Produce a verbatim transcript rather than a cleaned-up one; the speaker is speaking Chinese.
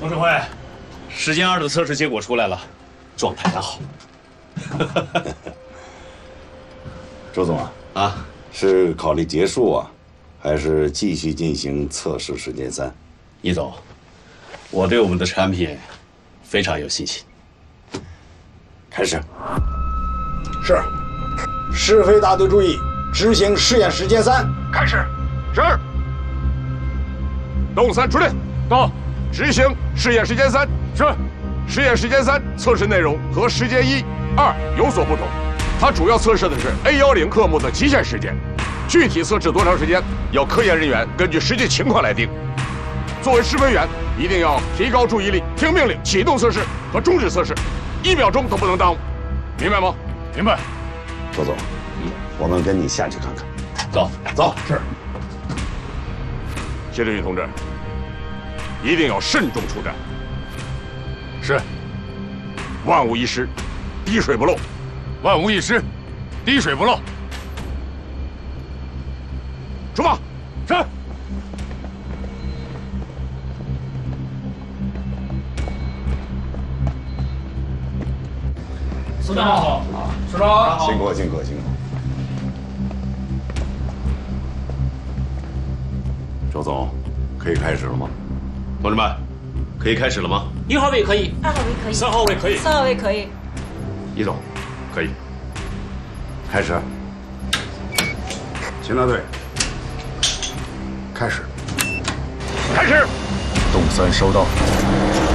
董指挥，时间二的测试结果出来了，状态良好。 周总啊， 啊， 是考虑结束啊，还是继续进行测试时间三？ 易总，我对我们的产品非常有信心。 开始。 是。试飞大队注意，执行试验时间三，开始。 是。动三出列，到。执行试验时间三。是。实验时间三测试内容和时间一、二有所不同，它主要测试的是 A 幺零科目的极限时间，具体测试多长时间，要科研人员根据实际情况来定。作为试飞员，一定要提高注意力，听命令启动测试和终止测试，一秒钟都不能耽误，明白吗？ 明白。 周总，嗯，我们跟你下去看看。 走走。是。谢振宇同志，一定要慎重出战。是。万无一失，滴水不漏。 万无一失，滴水不漏。 出发。 是。 司长好，署长好， 辛苦辛苦辛苦。周总，可以开始了吗？ 同志们，可以开始了吗？ 一号位可以， 二号位可以， 三号位可以， 四号位可以。 易总，可以。 开始。 秦大队，开始。 开始。 动三收到。